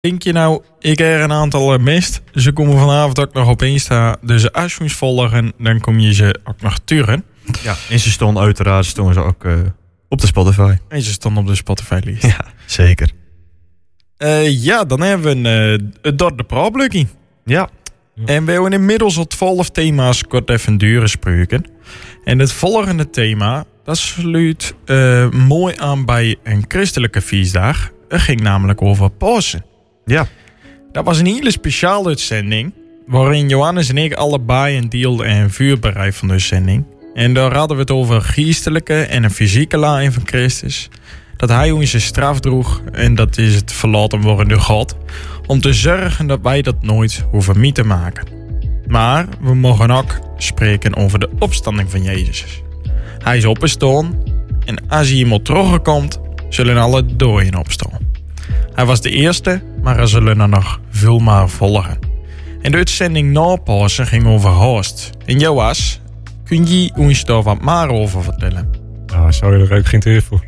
Denk je nou, ik heb er een aantal mist. Ze komen vanavond ook nog op Insta. Dus als je ons volgen, dan kom je ze ook nog turen. Ja, en ze stonden uiteraard ook op de Spotify. En ze stonden op de Spotify-lijst. Ja, zeker. Dan hebben we het derde praatblokje. Ja. En we hebben inmiddels al 12 thema's kort even duren spreken. En het volgende thema, dat sluit mooi aan bij een christelijke feestdag. Het ging namelijk over Pasen. Ja. Dat was een hele speciale uitzending, waarin Johannes en ik allebei een deel en vuurbereid van de uitzending. En daar hadden we het over geestelijke en een fysieke lijn van Christus. Dat hij onze straf droeg en dat is het verlaten worden door God. Om te zorgen dat wij dat nooit hoeven mee te maken. Maar we mogen ook spreken over de opstanding van Jezus. Hij is opgestaan en als hij eenmaal terugkomt, zullen alle doden opstaan. Hij was de eerste, maar er zullen er nog veel maar volgen. En de uitzending na Pasen ging over haast. En Joas, kun je ons daar wat meer over vertellen? Nou, zou je er ook geen tijd voor?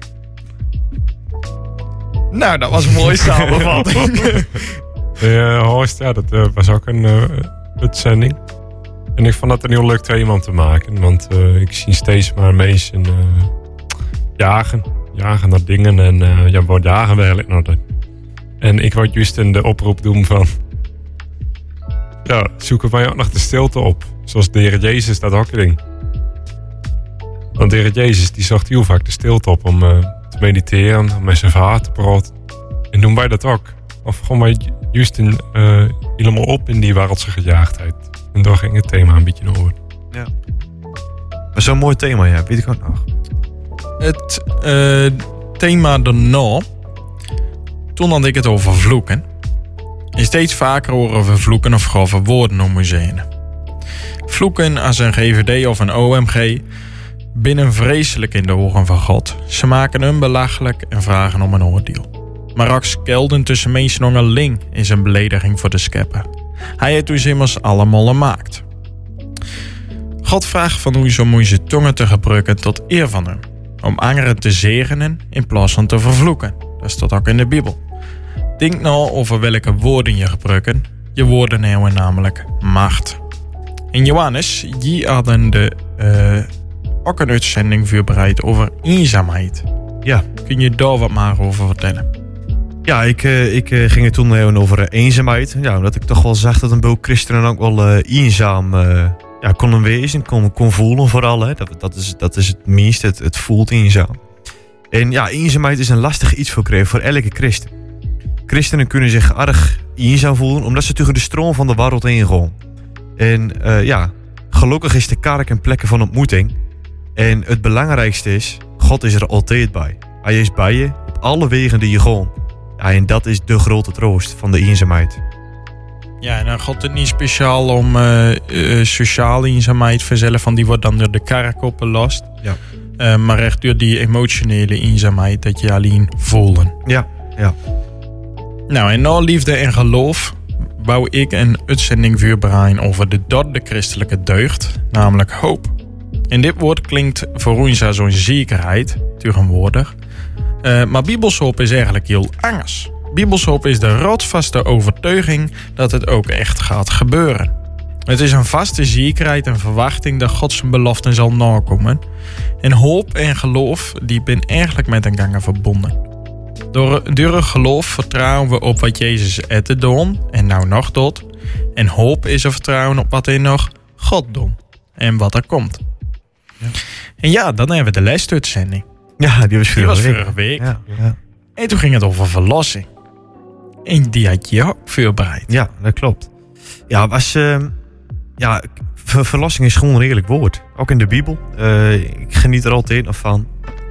Nou, dat was een mooie samenvatting. Haast, ja, dat was ook een uitzending. En ik vond dat een heel leuk thema om te maken. Want ik zie steeds maar mensen jagen naar dingen. En waar jagen we eigenlijk naar? En ik wou juist de oproep doen van... Ja, zoeken wij ook nog de stilte op. Zoals de Heer Jezus dat ook ging. Want de Heer Jezus die zocht heel vaak de stilte op om te mediteren, om met zijn vader te praten. En doen wij dat ook. Of gewoon wij juist helemaal op in die wereldse gejaagdheid. En daar ging het thema een beetje over. Ja. Maar zo'n mooi thema, ja, weet ik ook nog. Het thema daarna, toen had ik het over vloeken. En steeds vaker horen we vloeken of grove woorden om musea. Vloeken als een GVD of een OMG binnen vreselijk in de ogen van God. Ze maken hem belachelijk en vragen om een oordeel. Maar ook schelden tussen mensen onderling is een belediging voor de schepper. Hij heeft dus immers allemaal gemaakt. God vraagt van ons om onze tongen te gebruiken tot eer van hem. Om anderen te zegenen in plaats van te vervloeken. Dat staat ook in de Bijbel. Denk nou over welke woorden je gebruikt. Je woorden hebben namelijk macht. En Johannes, die hadden ook een uitzending voorbereid over eenzaamheid. Ja. Kun je daar wat meer over vertellen? Ja, ik ging het toen hebben over eenzaamheid. Ja, omdat ik toch wel zag dat een boel christenen ook wel eenzaam konden wezen. Kon voelen vooral. Hè. Dat is het meest. Het voelt eenzaam. En ja, eenzaamheid is een lastig iets voor elke christen. Christenen kunnen zich erg eenzaam voelen omdat ze tegen de stroom van de wereld heen gaan. En gelukkig is de kerk een plek van ontmoeting. En het belangrijkste is, God is er altijd bij. Hij is bij je op alle wegen die je gaat. Ja, en dat is de grote troost van de eenzaamheid. Ja, en dan gaat het niet speciaal om sociale eenzaamheid vanzelf, van die wordt dan door de kerk opgelost. Ja. Maar echt door die emotionele eenzaamheid dat je alleen voelen. Ja. Nou, en na liefde en geloof wou ik een uitzending voorbereiden over de derde christelijke deugd, namelijk hoop. En dit woord klinkt voor ons als zo'n zekerheid, tegenwoordig. Maar bibelshoop is eigenlijk heel anders. Bibelshoop is de rotsvaste overtuiging dat het ook echt gaat gebeuren. Het is een vaste zekerheid en verwachting dat God zijn beloften zal nakomen. En hoop en geloof die zijn eigenlijk met elkaar verbonden. Door geloof vertrouwen we op wat Jezus heeft gedaan en nou nog doet. En hoop is een vertrouwen op wat hij nog God doet en wat er komt. Ja. En ja, dan hebben we de lesuitzending. Ja, die was vorige week. Ja. En toen ging het over verlossing. En die had je ook voorbereid. Ja, dat klopt. Ja, verlossing is gewoon een redelijk woord. Ook in de Bijbel. Ik geniet er altijd nog van.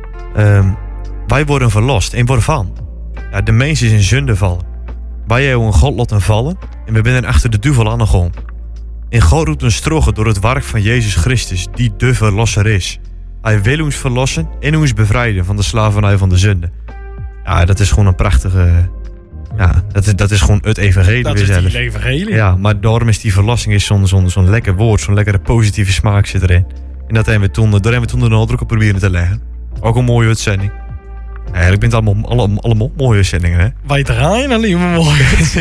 Wij worden verlost. En waarvan? Ja, de mens is in zonde vallen. Wij hebben een God laten vallen. En we zijn achter de duivel aan de grond. En God roept ons terug door het werk van Jezus Christus, die de verlosser is. Hij wil ons verlossen en ons bevrijden van de slavernij van de zonde. Ja, dat is gewoon een prachtige... Ja, dat is gewoon het evangelie. Dat is het evangelie. Ja, maar daarom is die verlossing zo'n lekker woord, zo'n lekkere positieve smaak zit erin. En daar hebben we toen de nadruk op proberen te leggen. Ook een mooie uitzending. Eigenlijk bent het allemaal mooie zendingen, hè? Wij draaien alleen maar mooi.